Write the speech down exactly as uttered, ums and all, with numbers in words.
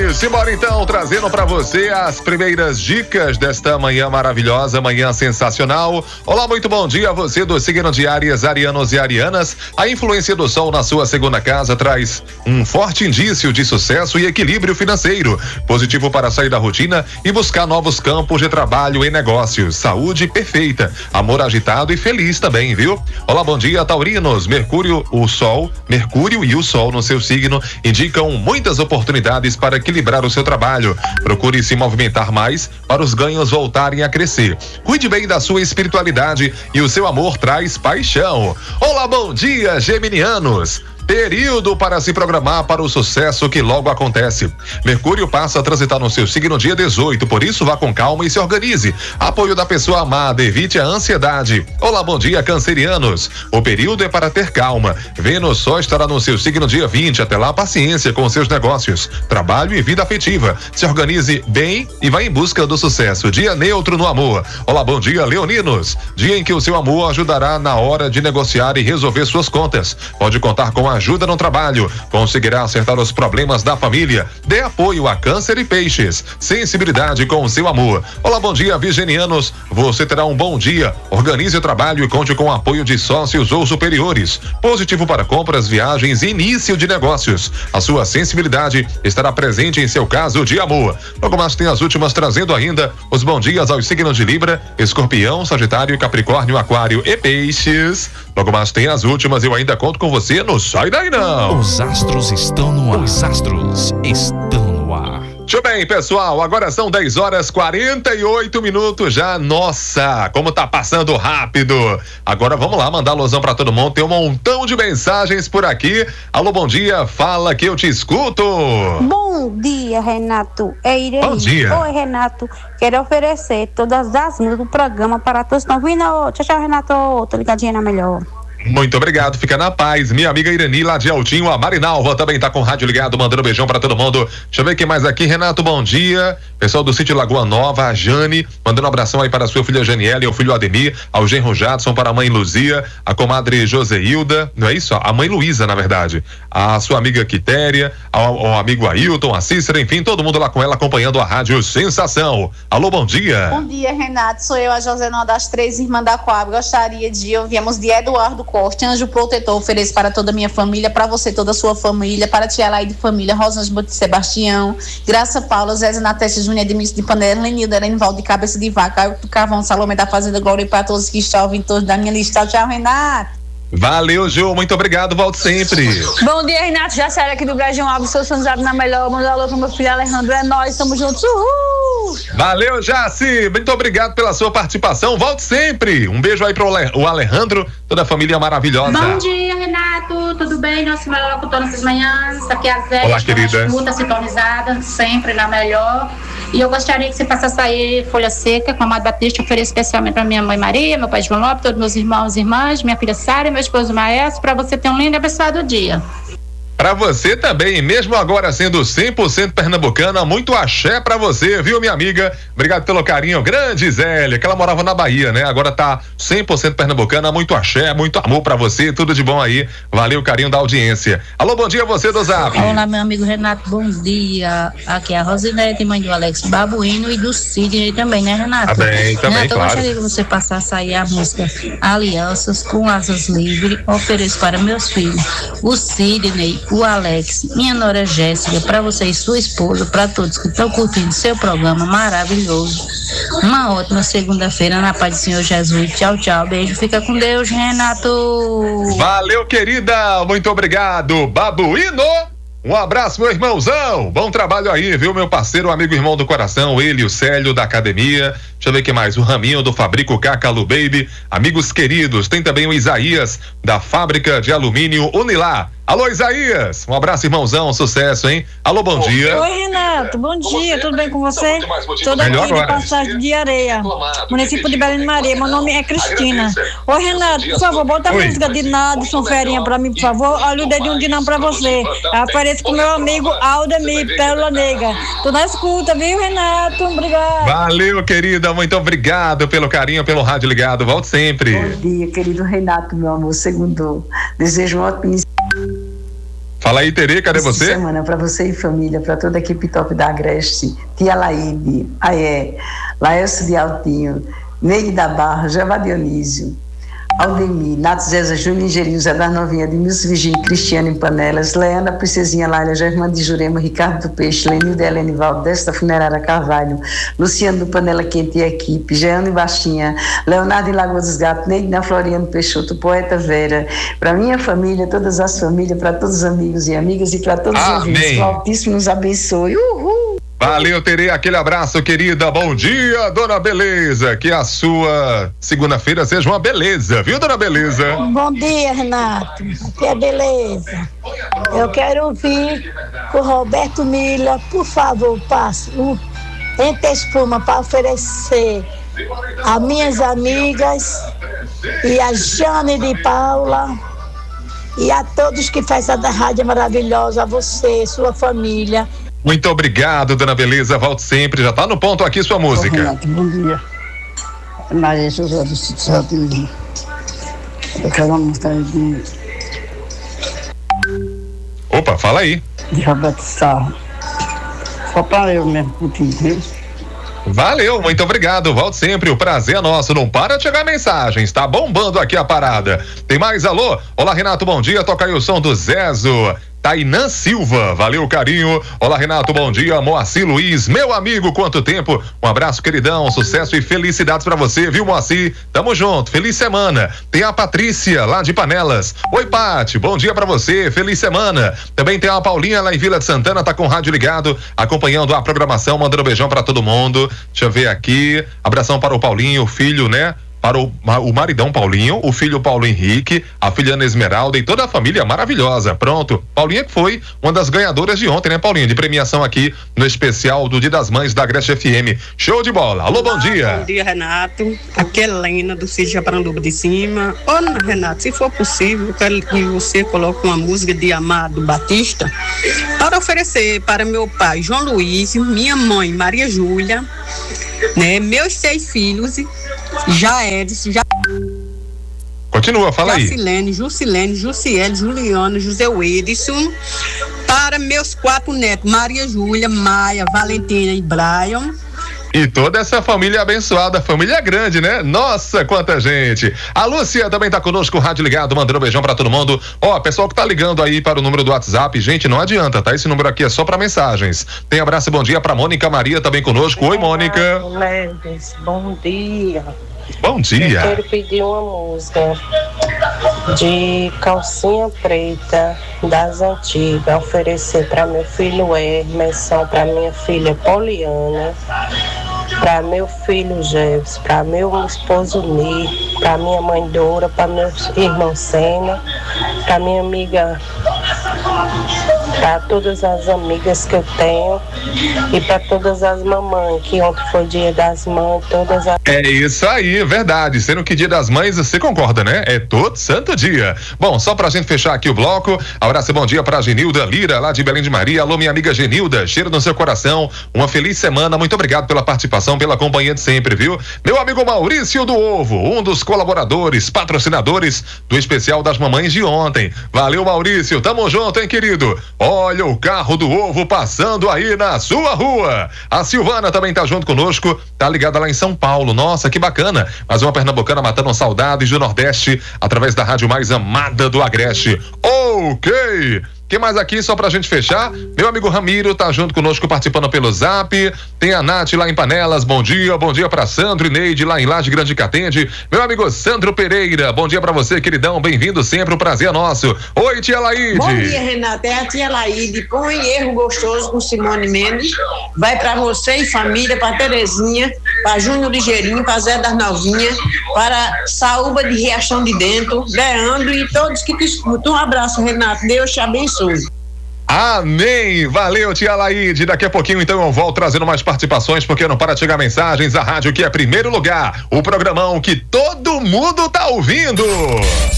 Simbora então, trazendo pra você as primeiras dicas desta manhã maravilhosa, manhã sensacional. Olá, muito bom dia a você do signo de Áries, arianos e arianas. A influência do sol na sua segunda casa traz um forte indício de sucesso e equilíbrio financeiro, positivo para sair da rotina e buscar novos campos de trabalho e negócios. Saúde perfeita, amor agitado e feliz também, viu? Olá, bom dia, taurinos. Mercúrio, o sol, Mercúrio e o sol no seu signo indicam muitas oportunidades para equilibrar o seu trabalho. Procure se movimentar mais para os ganhos voltarem a crescer. Cuide bem da sua espiritualidade e o seu amor traz paixão. Olá, bom dia, geminianos. Período para se programar para o sucesso que logo acontece. Mercúrio passa a transitar no seu signo dia dezoito, por isso vá com calma e se organize. Apoio da pessoa amada, evite a ansiedade. Olá, bom dia, cancerianos. O período é para ter calma. Vênus só estará no seu signo dia vinte, até lá paciência com seus negócios, trabalho e vida afetiva. Se organize bem e vá em busca do sucesso. Dia neutro no amor. Olá, bom dia, leoninos. Dia em que o seu amor ajudará na hora de negociar e resolver suas contas. Pode contar com a ajuda no trabalho, conseguirá acertar os problemas da família. Dê apoio a Câncer e Peixes. Sensibilidade com o seu amor. Olá, bom dia, virginianos. Você terá um bom dia. Organize o trabalho e conte com o apoio de sócios ou superiores. Positivo para compras, viagens e início de negócios. A sua sensibilidade estará presente em seu caso de amor. Logo mais tem as últimas, trazendo ainda os bons dias aos signos de Libra, Escorpião, Sagitário, Capricórnio, Aquário e Peixes. Logo mais tem as últimas, eu ainda conto com você no Sai Daí Não. Os astros estão no ar. Os astros estão no ar. Muito bem, pessoal, agora são dez horas quarenta e oito minutos já. Nossa, como tá passando rápido. Agora vamos lá, mandar alusão pra todo mundo. Tem um montão de mensagens por aqui. Alô, bom dia, fala que eu te escuto. Bom dia, Renato. É Irene. Bom dia. Oi, Renato. Quero oferecer todas as músicas do programa para todos que estão vindo. Tchau, tchau, Renato. Tô ligadinha na melhor. Muito obrigado, fica na paz. Minha amiga Irani lá de Altinho, a Marinalva também tá com o rádio ligado, mandando um beijão pra todo mundo. Deixa eu ver quem mais aqui, Renato, bom dia. Pessoal do sítio Lagoa Nova, a Jane, mandando um abração aí para a sua filha Janiela e o filho Ademir, ao genro Jadson, para a mãe Luzia, a comadre Joseilda, não é isso? A mãe Luísa, na verdade. A sua amiga Quitéria, ao, ao amigo Ailton, a Cícera, enfim, todo mundo lá com ela acompanhando a rádio Sensação. Alô, bom dia. Bom dia, Renato. Sou eu, a Josenó das Três Irmãs da Coab. Gostaria de ouvirmos de Eduardo Corte, anjo protetor, ofereço para toda a minha família, para você, toda a sua família, para a tia Laide família, Rosângela de Sebastião, Graça Paula, Zé Nateste Júnior, Edmilson de Panela, Lenilda, Erenvaldo de Cabeça de Vaca, Caio Carvão, Salomé da Fazenda Glória, e para todos que estão ouvindo, todos da minha lista. Tchau, Renato. Valeu, Ju, muito obrigado, volto sempre. Bom dia, Renato, já saí aqui do Brejão Alves, sou sonizado na melhor, mando alô pro meu filho Alejandro, é nóis, estamos juntos, uhul! Valeu, Jaci, muito obrigado pela sua participação, volte sempre. Um beijo aí pro o Alejandro, toda a família maravilhosa. Bom dia, Renato, tudo bem? Nosso melhor locutor nessas manhãs, aqui é a Zé. Olá, querida. Escuta, sintonizada, sempre na melhor. E eu gostaria que você passasse aí folha seca com a Amado Batista, ofereço especialmente para minha mãe Maria, meu pai João Lopes, todos meus irmãos e irmãs, minha filha Sara e meu esposo Maestro, para você ter um lindo e abençoado dia. Pra você também, mesmo agora sendo cem por cento pernambucana, muito axé pra você, viu, minha amiga? Obrigado pelo carinho, grande Zélia, que ela morava na Bahia, né? Agora tá cem por cento pernambucana, muito axé, muito amor pra você, tudo de bom aí. Valeu o carinho da audiência. Alô, bom dia você do Zap. Olá, meu amigo Renato, bom dia. Aqui é a Rosinete, mãe do Alex Babuíno e do Sidney também, né, Renato? Tá bem, também, Renato, claro. eu gostaria que você passasse aí a música Alianças com Asas Livres, ofereço para meus filhos, o Sidney, o Alex, minha nora Jéssica, para você e sua esposa, para todos que estão curtindo seu programa maravilhoso. Uma ótima segunda-feira na paz do Senhor Jesus. Tchau, tchau. Beijo. Fica com Deus, Renato. Valeu, querida. Muito obrigado, Babuíno. Um abraço, meu irmãozão. Bom trabalho aí, viu, meu parceiro, amigo, irmão do coração, ele, o Célio da academia. Deixa eu ver quem mais. O Raminho do Fabrico Cacalu Baby. Amigos queridos, tem também o Isaías da fábrica de alumínio Unilar. Alô, Isaías. Um abraço, irmãozão. Sucesso, hein? Alô, bom dia. Oi, Renato. Bom dia. Tudo bem com você? Tô daqui de Passagem de Areia, município de Belém de Maria. Meu nome é Cristina. Oi, Renato, por favor, bota a música de Nadson Ferinha pra mim, por favor. Olha o dedinho de não pra você. Apareço com meu amigo Aldemir, Pérola Negra. Tô na escuta, viu, Renato? Obrigado. Valeu, querida. Muito obrigado pelo carinho, pelo rádio ligado. Volte sempre. Bom dia, querido Renato, meu amor. Segundo, desejo um ótimo início. Fala aí, Tere, cadê Essa você? semana para você e família, para toda a equipe top da Agreste, Tia Laíde, Aé, Laércio de Altinho, Neide da Barra, Java Dionísio, Aldemir, Nato Zeza Júnior, Ingerinho, Zé das Novinha, Edmilson Virgínio, Cristiano em Panelas, Leana, Princesinha Lália, Germã de Jurema, Ricardo do Peixe, Lenilda Helene Valdo, desta Funerária Carvalho, Luciano do Panela Quente e Equipe, Jeane Baixinha, Leonardo em Lagoa dos Gatos, Neide na Floriano Peixoto, Poeta Vera, para minha família, todas as famílias, para todos os amigos e amigas e para todos os ouvintes, que o Altíssimo nos abençoe. Uhul! Valeu, Tere, aquele abraço, querida. Bom dia, dona Beleza. Que a sua segunda-feira seja uma beleza, viu, dona Beleza? Bom dia, Renato. Que é beleza. Eu quero ouvir o Roberto Mila, por favor, passe um Entre Espuma para oferecer a minhas amigas e a Jane de Paula e a todos que fazem essa rádio maravilhosa, a você, sua família. Muito obrigado, dona Beleza. Volte sempre. Já tá no ponto aqui sua música. Ô, Renato, bom dia. Maria José do Sítio Jardim. Eu quero uma música de. Opa, fala aí. De Roberto Sarro. Só pra eu mesmo, viu? Valeu, muito obrigado. Volte sempre. O prazer é nosso. Não para de chegar mensagens. Tá bombando aqui a parada. Tem mais? Alô? Olá, Renato, bom dia. Toca aí o som do Zezo. Tainã Silva, valeu, carinho. Olá, Renato, bom dia. Moacir Luiz, meu amigo, quanto tempo. Um abraço, queridão, sucesso e felicidades pra você, viu, Moacir? Tamo junto, feliz semana. Tem a Patrícia, lá de Panelas. Oi, Pati, bom dia pra você, feliz semana. Também tem a Paulinha, lá em Vila de Santana, tá com o rádio ligado, acompanhando a programação, mandando um beijão pra todo mundo. Deixa eu ver aqui, abração para o Paulinho, o filho, né? Para o, o maridão Paulinho, o filho Paulo Henrique, a filha Ana Esmeralda e toda a família maravilhosa. Pronto, Paulinha que foi uma das ganhadoras de ontem, né, Paulinha? De premiação aqui no especial do Dia das Mães da Agreste F M. Show de bola. Alô, bom dia. Bom dia, Renato. Aqui é Helena do Sítio Japaranduba de Cima. Ô, Renato, se for possível, eu quero que você coloque uma música de Amado Batista para oferecer para meu pai, João Luiz, minha mãe, Maria Júlia, né, meus seis filhos, já Edson, já... Continua, fala aí. Jacilene, Jusilene, Jussiele, Juliana, José Wilson, para meus quatro netos, Maria Júlia, Maia, Valentina e Brian. E toda essa família abençoada, família grande, né? Nossa, quanta gente. A Lúcia também tá conosco, o rádio ligado, mandando um beijão pra todo mundo. Ó, pessoal que tá ligando aí para o número do WhatsApp, gente, não adianta, tá? Esse número aqui é só pra mensagens. Tem abraço e bom dia pra Mônica Maria também conosco. Oi, Mônica. Mendes, bom dia. Bom dia. Eu quero pedir uma música de Calcinha Preta das Antigas, oferecer para meu filho Hermeson, para minha filha Poliana, para meu filho Jefferson, para meu esposo Ni, para minha mãe Dora, para meu irmão Sena, para minha amiga, para todas as amigas que eu tenho e para todas as mamães, que ontem foi dia das mães, todas as... É isso aí, verdade, sendo que dia das mães, você concorda, né? É todo santo dia. Bom, só pra gente fechar aqui o bloco, abraço e bom dia pra Genilda Lira, lá de Belém de Maria. Alô, minha amiga Genilda, cheiro no seu coração, uma feliz semana, muito obrigado pela participação, pela companhia de sempre, viu? Meu amigo Maurício do Ovo, um dos colaboradores, patrocinadores do especial das mamães de ontem. Valeu, Maurício, tamo junto, hein, querido? Olha o carro do Ovo passando aí na sua rua. A Silvana também tá junto conosco, tá ligada lá em São Paulo. Nossa, que bacana. Mais uma pernambucana matando saudades do Nordeste através da rádio mais amada do Agreste. Ok. Quem mais aqui, só pra gente fechar? Meu amigo Ramiro tá junto conosco, participando pelo Zap. Tem a Nath lá em Panelas, bom dia. Bom dia pra Sandro e Neide lá em Laje Grande Catende. Meu amigo Sandro Pereira, bom dia pra você, queridão. Bem-vindo sempre, o prazer é nosso. Oi, tia Laíde. Bom dia, Renata. É a tia Laíde. Põe Erro Gostoso com Simone Mendes. Vai pra você e família, pra Terezinha, pra Júnior Ligeirinho, pra Zé das Novinhas, para Saúba de Riachão de Dentro, Leandro e todos que te escutam. Um abraço, Renato. Deus te abençoe. Amém, valeu, tia Laíde. Daqui a pouquinho então eu volto trazendo mais participações, porque não para de chegar mensagens. A rádio que é primeiro lugar, o programão que todo mundo tá ouvindo.